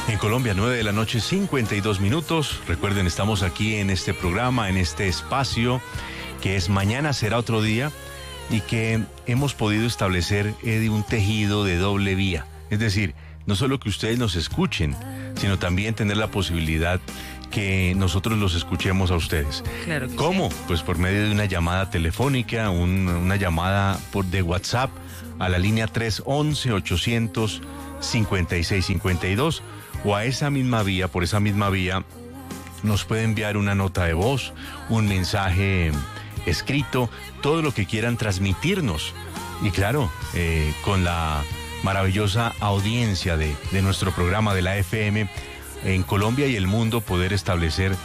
En Colombia, 9 de la noche, 52 minutos. Recuerden, estamos aquí en este programa, en este espacio, que es Mañana será otro día, y que hemos podido establecer, Eddie, un tejido de doble vía. Es decir, no solo que ustedes nos escuchen, sino también tener la posibilidad que nosotros los escuchemos a ustedes. Claro que ¿Cómo? sí. Pues por medio de una llamada telefónica, una llamada de WhatsApp a la línea 311-800-5652, o a esa misma vía, por esa misma vía, nos puede enviar una nota de voz, un mensaje escrito, todo lo que quieran transmitirnos. Y claro, con la maravillosa audiencia de nuestro programa de la FM en Colombia y el mundo, poder establecer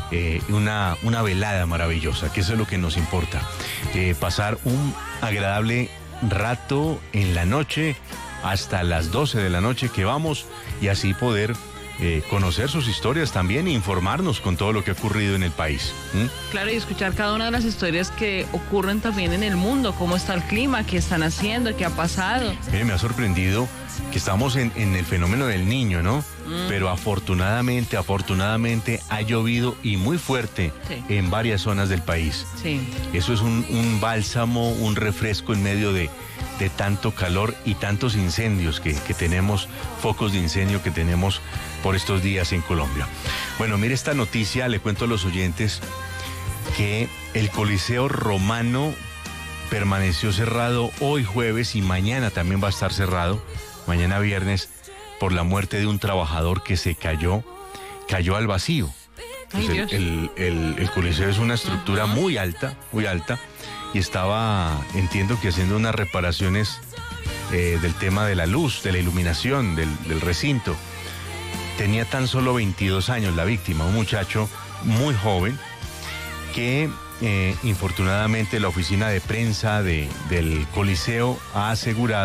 una velada maravillosa, que eso es lo que nos importa. Pasar un agradable rato en la noche hasta las 12 de la noche que vamos, y así poder conocer sus historias también e informarnos con todo lo que ha ocurrido en el país. Claro, y escuchar cada una de las historias que ocurren también en el mundo, cómo está el clima, qué están haciendo, qué ha pasado. Mire, me ha sorprendido que estamos en el fenómeno del Niño, ¿no? Pero afortunadamente ha llovido, y muy fuerte, sí, en varias zonas del país. Sí. Eso es un bálsamo, un refresco en medio de tanto calor y tantos incendios que tenemos, focos de incendio que tenemos por estos días en Colombia. Bueno, mire esta noticia, le cuento a los oyentes que el Coliseo Romano permaneció cerrado hoy jueves, y mañana también va a estar cerrado, mañana viernes, por la muerte de un trabajador que se cayó al vacío. Ay, Pues Dios. el Coliseo es una estructura muy alta, y estaba, entiendo que haciendo unas reparaciones del tema de la luz, de la iluminación del recinto. Tenía tan solo 22 años la víctima, un muchacho muy joven que infortunadamente la oficina de prensa del Coliseo ha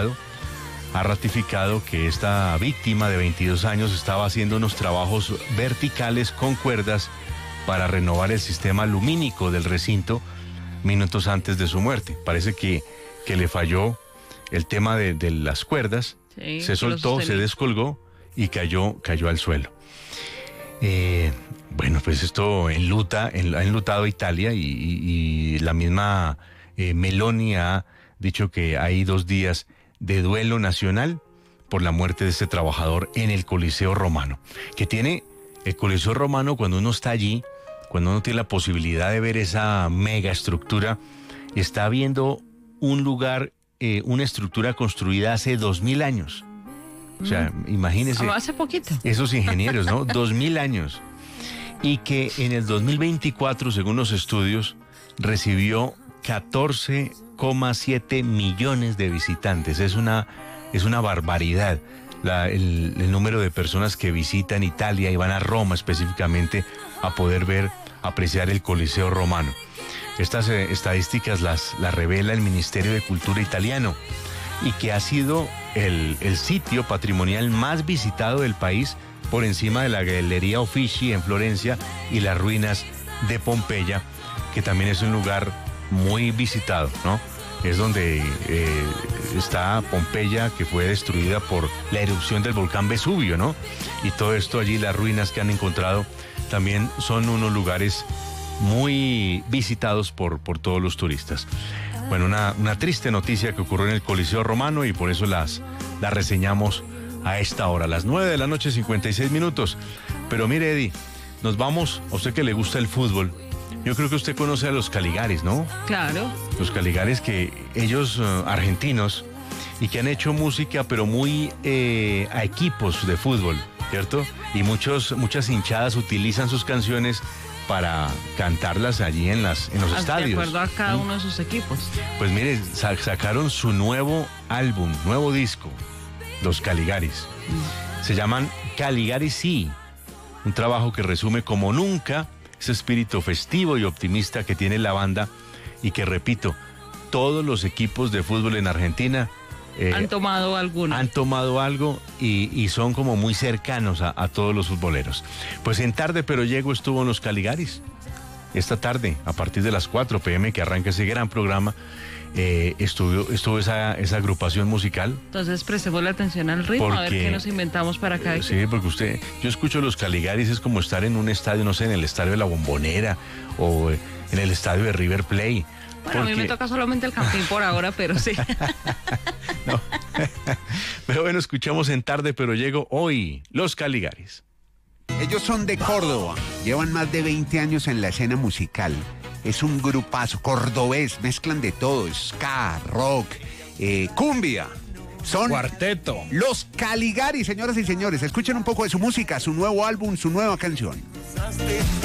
ratificado que esta víctima de 22 años estaba haciendo unos trabajos verticales con cuerdas para renovar el sistema lumínico del recinto minutos antes de su muerte. Parece que le falló el tema de las cuerdas, Sí, se soltó, se descolgó y cayó al suelo. Bueno, pues esto ha enlutado a Italia, y la misma Meloni ha dicho que hay 2 días de duelo nacional por la muerte de este trabajador en el Coliseo Romano. Que tiene el Coliseo Romano, cuando uno está allí, cuando uno tiene la posibilidad de ver esa mega estructura, está viendo un lugar, una estructura construida hace 2000 años. O sea, imagínese. Hace poquito. Esos ingenieros, ¿no? 2000 años. Y que en el 2024, según los estudios, recibió 14,7 millones de visitantes. Es una barbaridad el número de personas que visitan Italia y van a Roma específicamente a poder apreciar el Coliseo Romano. Estas estadísticas las revela el Ministerio de Cultura italiano, y que ha sido el sitio patrimonial más visitado del país, por encima de la Galería Uffizi en Florencia y las ruinas de Pompeya, que también es un lugar muy visitado, ¿no? Es donde está Pompeya, que fue destruida por la erupción del volcán Vesubio, ¿no? Y todo esto allí, las ruinas que han encontrado, también son unos lugares muy visitados por todos los turistas. Bueno, una triste noticia que ocurrió en el Coliseo Romano, y por eso la reseñamos a esta hora, a las 9 de la noche, 56 minutos. Pero mire, Eddie, nos vamos, a usted que le gusta el fútbol, yo creo que usted conoce a los Caligaris, ¿no? Claro. Los Caligaris, que ellos, argentinos, y que han hecho música, pero muy a equipos de fútbol, ¿cierto? Y muchas hinchadas utilizan sus canciones para cantarlas allí en los estadios. De acuerdo a cada uno de sus equipos. Pues mire, sacaron su nuevo álbum, nuevo disco, los Caligaris. Se llaman Caligaris Sí, un trabajo que resume como nunca ese espíritu festivo y optimista que tiene la banda, y que, repito, todos los equipos de fútbol en Argentina han tomado alguno. Han tomado algo, y son como muy cercanos a todos los futboleros. Pues en Tarde Pero Llego estuvo en los Caligaris. esta tarde, a partir de las 4 p.m. que arranca ese gran programa, estuvo esa agrupación musical. Entonces prestemos la atención al ritmo, a ver qué nos inventamos para cada Sí, porque yo escucho los Caligaris, es como estar en un estadio, no sé, en el estadio de La Bombonera o en el estadio de River Plate. Bueno, a mí me toca solamente el Campín por ahora, pero sí. No. Pero bueno, escuchamos en Tarde Pero Llego hoy, los Caligaris. Ellos son de Córdoba, llevan más de 20 años en la escena musical. Es un grupazo cordobés, mezclan de todo, ska, rock, cumbia. Son cuarteto. Los Caligaris, señoras y señores. Escuchen un poco de su música, su nuevo álbum, su nueva canción.